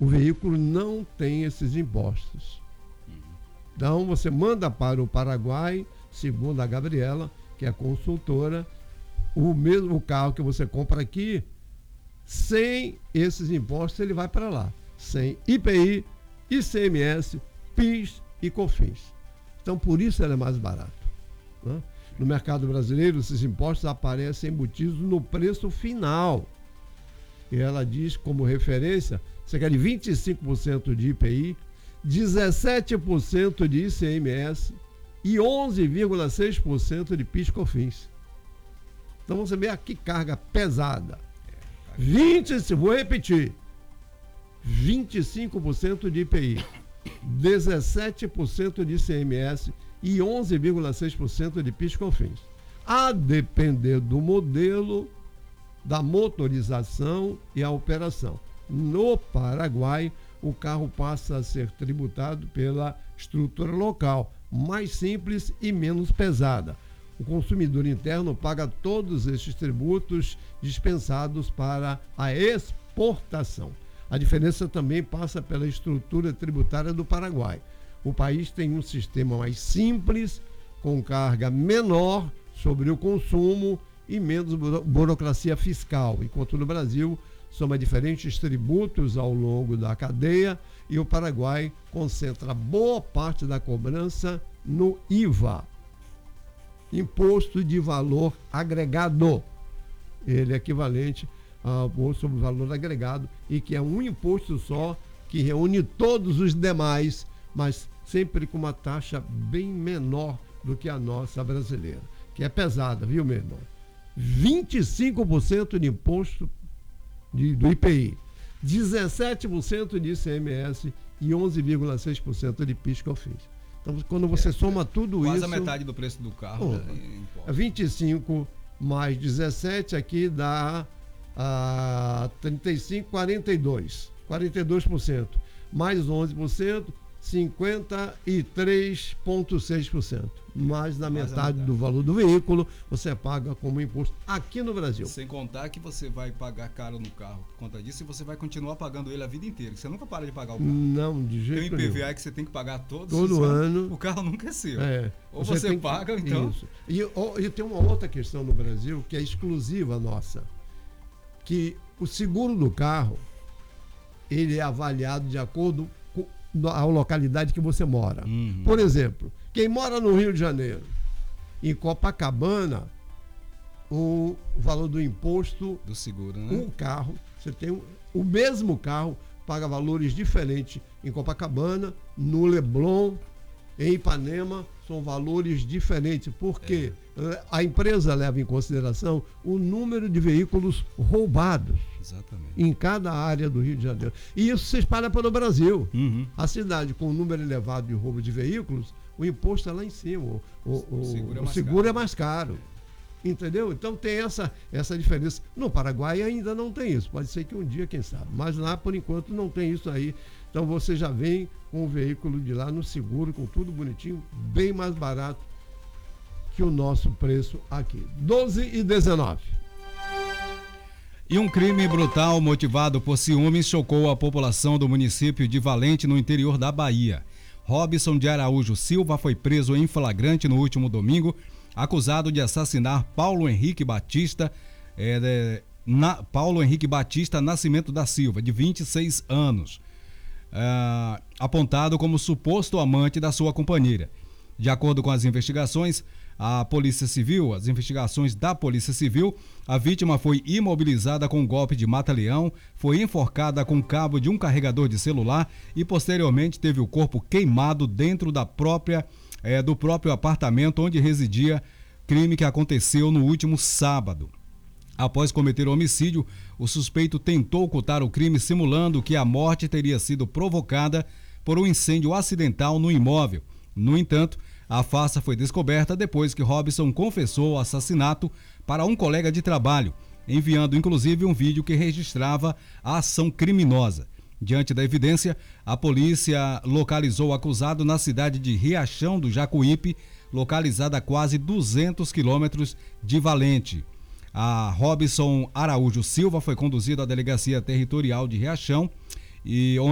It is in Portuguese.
o veículo não tem esses impostos. Então, você manda para o Paraguai, segundo a Gabriela, que é a consultora, o mesmo carro que você compra aqui, sem esses impostos, ele vai para lá. Sem IPI, ICMS, PIS e COFINS. Então, por isso ele é mais barato, né? No mercado brasileiro, esses impostos aparecem embutidos no preço final. E ela diz, como referência, cerca de 25% de IPI, 17% de ICMS e 11,6% de PIS/COFINS. Então você vê aqui carga pesada. Vou repetir. 25% de IPI, 17% de ICMS e 11,6% de PIS/COFINS. A depender do modelo, da motorização e a operação. No Paraguai, o carro passa a ser tributado pela estrutura local, mais simples e menos pesada. O consumidor interno paga todos estes tributos dispensados para a exportação. A diferença também passa pela estrutura tributária do Paraguai. O país tem um sistema mais simples, com carga menor sobre o consumo e menos burocracia fiscal, enquanto no Brasil soma diferentes tributos ao longo da cadeia e o Paraguai concentra boa parte da cobrança no IVA, Imposto de Valor Agregado. Ele é equivalente ao Imposto sobre Valor Agregado e que é um imposto só que reúne todos os demais, mas sempre com uma taxa bem menor do que a nossa brasileira, que é pesada, viu, meu irmão? 25% de imposto do IPI, 17% de ICMS e 11,6% de PIS/COFINS. Então, quando você soma tudo quase isso... Quase a metade do preço do carro. 25 mais 17 aqui dá 35, 42%. Mais 11%, 53,6%. Mais da metade do valor do veículo você paga como imposto aqui no Brasil. Sem contar que você vai pagar caro no carro por conta disso e você vai continuar pagando ele a vida inteira. Você nunca para de pagar o carro. Não, de jeito nenhum. Tem um IPVA que você tem que pagar todo ano. O carro nunca é seu. Ou você você paga, então... Isso. E tem uma outra questão no Brasil que é exclusiva nossa. Que o seguro do carro, ele é avaliado de acordo com a localidade que você mora. Por exemplo, quem mora no Rio de Janeiro, em Copacabana, o valor do imposto do seguro, né? Um carro, você tem o mesmo carro, paga valores diferentes em Copacabana, no Leblon, em Ipanema, são valores diferentes, porque a empresa leva em consideração o número de veículos roubados. Exatamente. Em cada área do Rio de Janeiro. E isso se espalha pelo Brasil. A cidade com um número elevado de roubo de veículos, o imposto é lá em cima, o seguro é mais caro. Entendeu? Então tem essa diferença. No Paraguai ainda não tem isso. Pode ser que um dia, quem sabe. Mas lá, por enquanto, não tem isso aí. Então você já vem com o veículo de lá no seguro, com tudo bonitinho, bem mais barato que o nosso preço aqui. 12,19. E um crime brutal motivado por ciúmes chocou a população do município de Valente, no interior da Bahia. Robson de Araújo Silva foi preso em flagrante no último domingo, acusado de assassinar Paulo Henrique Batista Nascimento da Silva, de 26 anos, apontado como suposto amante da sua companheira. De acordo com as investigações da Polícia Civil, a vítima foi imobilizada com um golpe de mata-leão, foi enforcada com cabo de um carregador de celular e posteriormente teve o corpo queimado dentro do próprio apartamento onde residia, crime que aconteceu no último sábado. Após cometer o homicídio, o suspeito tentou ocultar o crime simulando que a morte teria sido provocada por um incêndio acidental no imóvel. No entanto, a farsa foi descoberta depois que Robson confessou o assassinato para um colega de trabalho, enviando inclusive um vídeo que registrava a ação criminosa. Diante da evidência, a polícia localizou o acusado na cidade de Riachão do Jacuípe, localizada a quase 200 quilômetros de Valente. A Robson Araújo Silva foi conduzido à Delegacia Territorial de Riachão,